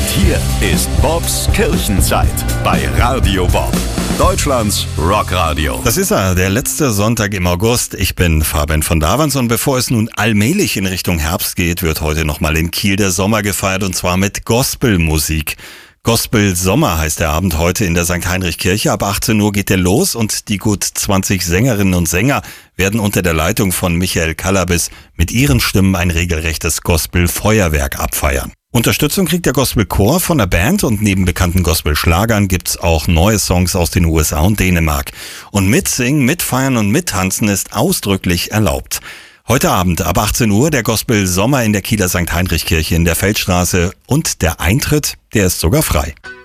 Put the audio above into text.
hier ist Bobs Kirchenzeit bei Radio Bob, Deutschlands Rockradio. Das ist er, der letzte Sonntag im August. Ich bin Fabian von Davans und bevor es nun allmählich in Richtung Herbst geht, wird heute nochmal in Kiel der Sommer gefeiert und zwar mit Gospelmusik. Gospel Sommer heißt der Abend heute in der St. Heinrich Kirche. Ab 18 Uhr geht er los und die gut 20 Sängerinnen und Sänger werden unter der Leitung von Michael Callabis mit ihren Stimmen ein regelrechtes Gospel-Feuerwerk abfeiern. Unterstützung kriegt der Gospelchor von der Band und neben bekannten Gospel-Schlagern gibt's auch neue Songs aus den USA und Dänemark. Und mitsingen, mitfeiern und mittanzen ist ausdrücklich erlaubt. Heute Abend ab 18 Uhr der Gospel Sommer in der Kieler St. Heinrich Kirche in der Feldstraße und der Eintritt, der ist sogar frei.